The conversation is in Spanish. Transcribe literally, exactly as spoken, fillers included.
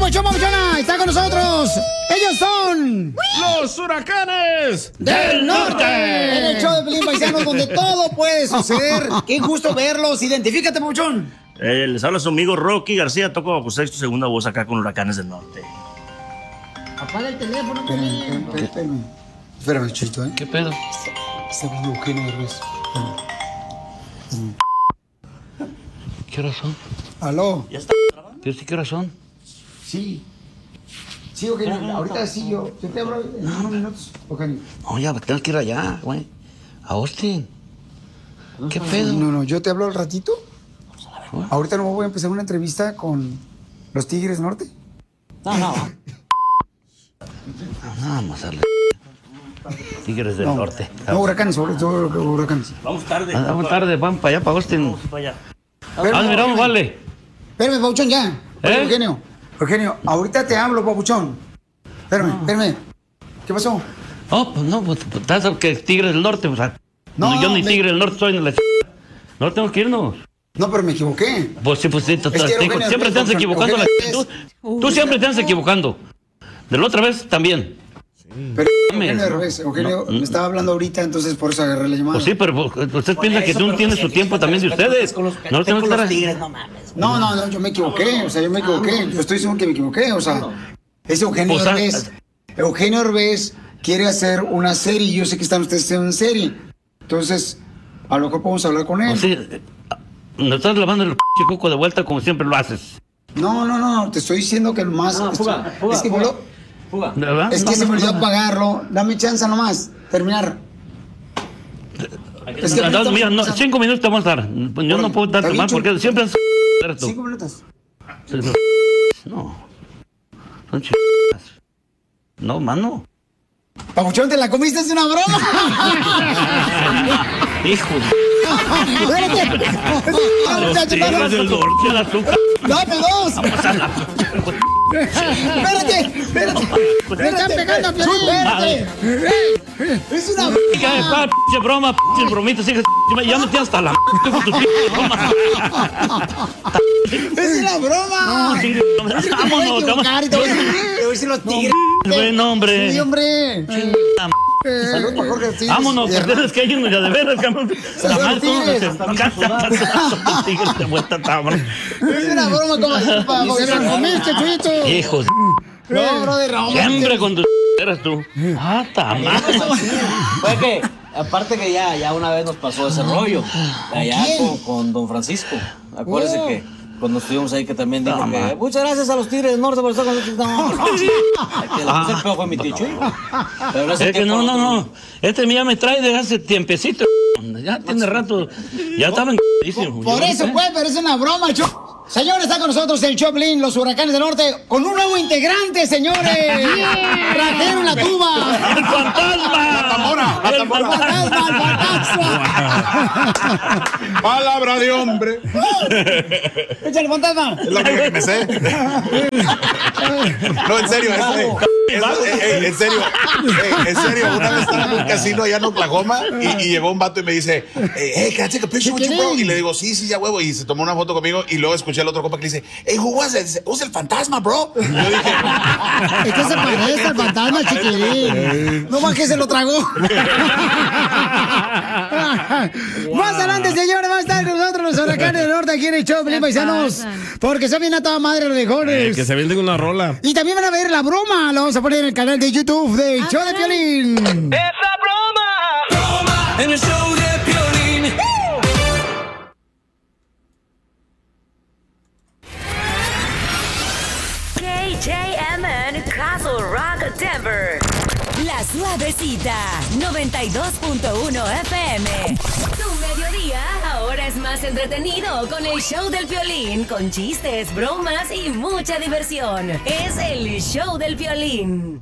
Papuchón, Papuchona! ¡Está con nosotros! ¡Ellos son... ¡Los Huracanes del Norte! En el show de Pelín, paisanos, donde todo puede suceder. ¡Qué gusto verlos! Identifícate, Papuchón. Eh, les habla su amigo Rocky García, toco bajo sexto segunda voz acá con Huracanes del Norte. Apaga el teléfono, Pelín. Espérame, espérame, Chito, ¿eh? ¿Qué pedo? Está hablando Eugenio Derbez. ¿Qué horas son? ¿Aló? ¿Ya está grabando? ¿Pero sí qué horas son? Sí. Sí, Eugenio, ahorita sí yo. Yo te hablo en unos minutos, Eugenio. No, ya tengo que ir allá, güey. A Austin. ¿Qué pedo? No, no, yo te hablo al ratito. Ahorita no voy a empezar una entrevista con los Tigres Norte. No, no. Vamos a darle. Tigres del No, Norte. no, huracanes, sobre todo huracanes. Vamos tarde. Ah, Vamos tarde, vamos para allá, para Austin. Vamos para allá. Espérame, Ah, miramos, vale. Espérame, Papuchón, ya. Oye, ¿Eh? Eugenio, Eugenio, ahorita te hablo, Papuchón. Espérame, espérame. ¿Qué pasó? Oh, pues no, pues pues, estás que es Tigres del Norte, o sea. No, No, yo ni me- Tigre del Norte soy, ni la ch... No tenemos que irnos. No, pero me equivoqué. Pues sí, pues sí, te- que, te- Eugenio, siempre te andas Eugenio, equivocando. la Eugenio, ch- Tú, tú siempre te andas equivocando. De la otra vez también. Pero Dame, Eugenio, ¿no? Derbez, Eugenio No, me estaba hablando ahorita, entonces por eso agarré la llamada. Pues sí, pero pues, usted piensa que tú tienes su tiempo también de ustedes. No lo tengo que estar. No, no, no, yo me equivoqué, o sea, yo me equivoqué. Yo estoy diciendo que me equivoqué, o sea, es Eugenio Pues, ah, Derbez. Eugenio Derbez quiere hacer una serie y yo sé que están ustedes haciendo una serie. Entonces, a lo mejor podemos hablar con él. Pues sí, eh, nos estás lavando el p coco de vuelta como siempre lo haces. No, no, no, te estoy diciendo que el más... No, fuga, fuga, es que, fuga. boludo, ¿De verdad? es que No, se me no, olvidó no. pagarlo. Dame chance nomás, terminar. Es que No, ahorita mira, no, vamos a- cinco minutos te vamos a dar. Yo no puedo ¿Está darte bien, más Chuy? porque siempre es tú. Cinco minutos. No. Son ch... No, mano. Papuchón, ¿te la comiste? Es una broma. Hijo de... Espérate. Los Tigres del Norte, el azúcar. Dame dos. Espérate, espérate. Me están pegando a Piolín. Espérate. Es una broma. Hija de pa, pinche broma, pinche bromitas, hija de... Ya me tienes hasta la... m- con tus pinches bromas. Es una broma. No, sí, vámonos, Te voy a equivocar y te voy a- te voy a decir los tigres. Buen hombre. Sí, hombre. Chingada m- Eh, Salud para Jorge Ortiz. Vámonos, Y ustedes que hay uno ya de veras, cabrón. Saludos, Nada más Tigres. todos tigres de vuelta, cabrón. Es una broma como para que la comiste, chuito. Hijos. No, brother, no. Siempre con tus eras tú. Ah, tamás. Fue que, aparte que ya, ya una vez nos pasó ese rollo. Allá quién? con, con don Francisco. Acuérdese Oh. que cuando estuvimos ahí que también dijo No, que man. muchas gracias a los Tigres del Norte por estar con nosotros. No, no. El que le puso el pedo fue mi tío Chuy. Pero en ese Es que tiempo no, no, nosotros- no. Este ya me trae de hace tiempecito. Ya tiene rato. Ya estaba en. Por eso, pues, pero es una broma, chu. Señores, está con nosotros el Choplin, los Huracanes del Norte, con un nuevo integrante, señores. Trajeron la tuba. ¡El fantasma! Tamora, la ¡El tambora. fantasma! ¡Fantasma, el fantasma! Palabra de hombre. ¡Échale, fantasma! Es la única que me sé. No, en serio, es, eh, es- eh, eh, en serio, eh, en serio, una vez estaba en un casino allá en Oklahoma y, y llegó un vato y me dice, hey, can I take a picture with you, bro? Y le digo, sí, sí, ya huevo, y se tomó una foto conmigo y luego escuché al otro compa que le dice, hey, who was it? Dice, "Who's el fantasma, bro?" Y yo dije, Es que se parece al fantasma, chiquilín. No más que se lo tragó. Más adelante, señores, va a estar con nosotros los Huracanes del Norte aquí en el Choplin, paisanos. Porque son bien a toda madre los mejores. que se venden una rola. Y también van a ver la broma. Lo vamos a poner en el canal de YouTube de Ah, Show de Piolín. ¡Es la broma! ¡Broma! En el show de Piolín. K J M N Castle Rock, Denver. La Suavecita, noventa y dos punto uno F M. Tu mediodía ahora es más entretenido con el show del Piolín, con chistes, bromas y mucha diversión. Es el show del Piolín.